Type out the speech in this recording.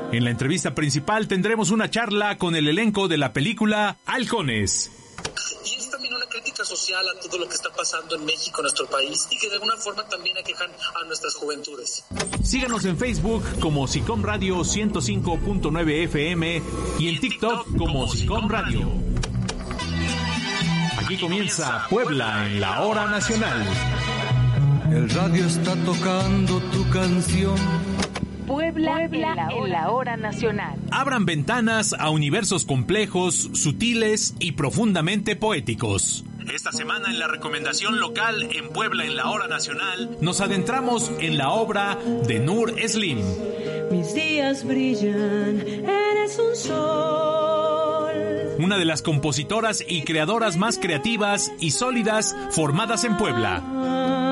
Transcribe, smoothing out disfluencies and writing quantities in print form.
En la entrevista principal tendremos una charla con el elenco de la película Halcones. Y es también una crítica social a todo lo que está pasando en México, nuestro país, y que de alguna forma también aquejan a nuestras juventudes. Síganos en Facebook como Sicom Radio 105.9 FM y en TikTok como Sicom Radio. Aquí comienza Puebla en la hora nacional. El radio está tocando tu canción. Puebla en la hora nacional. Abran ventanas a universos complejos, sutiles y profundamente poéticos. Esta semana en la recomendación local en Puebla en la hora nacional nos adentramos en la obra de Nur Slim. Mis días brillan, eres un sol. Una de las compositoras y creadoras más creativas y sólidas formadas en Puebla.